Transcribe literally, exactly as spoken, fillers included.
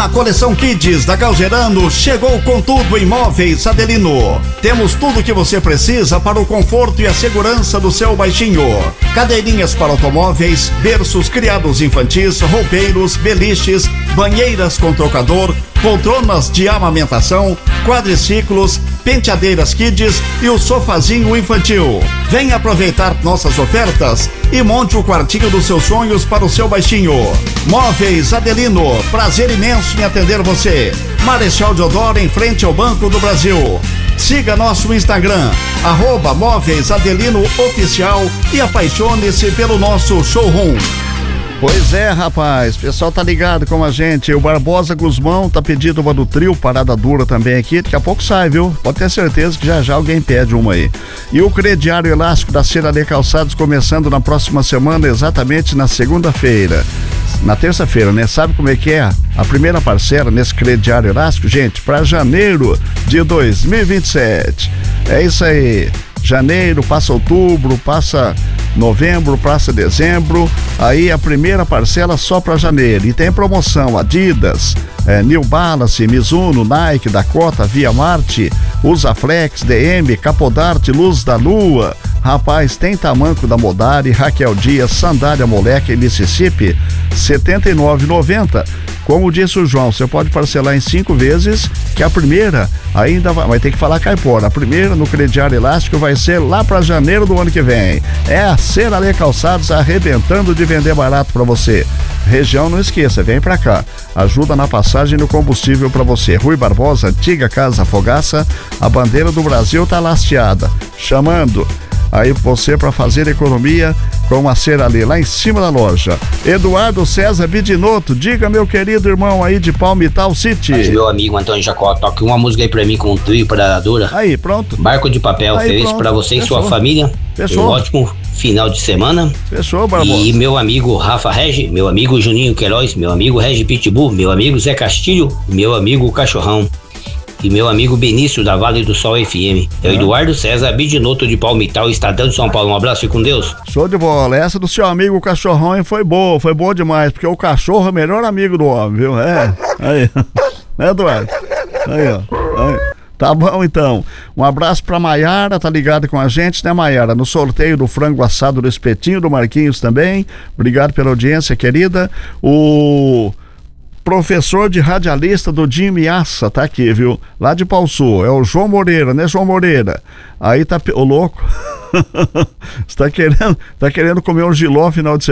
A coleção Kids da Galgerano chegou com tudo em móveis Adelino. Temos tudo o que você precisa para o conforto e a segurança do seu baixinho. Cadeirinhas para automóveis, berços criados infantis, roupeiros, beliches, banheiras com trocador, poltronas de amamentação, quadriciclos, penteadeiras Kids e o sofazinho infantil. Venha aproveitar nossas ofertas e monte o quartinho dos seus sonhos para o seu baixinho. Móveis Adelino, prazer imenso em atender você. Marechal Deodoro, em frente ao Banco do Brasil. Siga nosso Instagram, arroba Móveis Adelino Oficial, e apaixone-se pelo nosso showroom. Pois é, rapaz, o pessoal tá ligado com a gente. O Barbosa Guzmão tá pedindo uma do trio, Parada Dura também aqui. Daqui a pouco sai, viu? Pode ter certeza que já já alguém pede uma aí. E o crediário elástico da Ceralê Calçados começando na próxima semana, exatamente na segunda-feira. Na terça-feira, né? Sabe como é que é? A primeira parcela nesse crediário elástico, gente, para janeiro de dois mil e vinte e sete. É isso aí. Janeiro, passa outubro, passa novembro, passa dezembro, aí a primeira parcela só para janeiro. E tem promoção Adidas, é, New Balance, Mizuno, Nike, Dakota, Via Marte, Usaflex, D M, Capodarte, Luz da Lua. Rapaz, tem tamanco da Modari, Raquel Dias, Sandália Moleque e Mississippi, setenta e nove reais e noventa centavos. Como disse o João, você pode parcelar em cinco vezes, que a primeira ainda vai, vai ter que falar caipora. A primeira no crediário elástico vai ser lá para janeiro do ano que vem. É a Ceralê Calçados arrebentando de vender barato para você. Região, não esqueça, vem para cá. Ajuda na passagem do combustível para você. Rui Barbosa, antiga Casa Fogaça, a bandeira do Brasil tá lasteada. Chamando aí você para fazer economia com a Ceralê lá em cima da loja. Eduardo César Bidinotto, diga, meu querido irmão aí de Palmital City. Mas, meu amigo Antônio Jacó, toque uma música aí pra mim com o trio Parada Dura. Aí, pronto. Barco de Papel, aí, feliz pronto. pra você Fechou. e sua família. Fechou. Um ótimo final de semana. Fechou, Barbosa. E meu amigo Rafa Regi, meu amigo Juninho Queiroz, meu amigo Regi Pitbull, meu amigo Zé Castilho, meu amigo Cachorrão. E meu amigo Benício da Vale do Sol F M. É o é. Eduardo César Bidinotto de Palmital, Estadão de São Paulo. Um abraço e com Deus. Show de bola. Essa do seu amigo Cachorrão hein, foi boa, foi boa demais, porque o cachorro é o melhor amigo do homem, viu? É, aí. Né, Eduardo? Aí, ó. Aí. Tá bom, então. Um abraço pra Maiara, tá ligado com a gente, né, Maiara? No sorteio do frango assado do espetinho do Marquinhos também. Obrigado pela audiência, querida. O professor de radialista do Dimiaça tá aqui, viu? Lá de Pau Sul. É o João Moreira, né, João Moreira? Aí tá... Ô, louco. Você tá querendo, tá querendo comer um giló final de semana?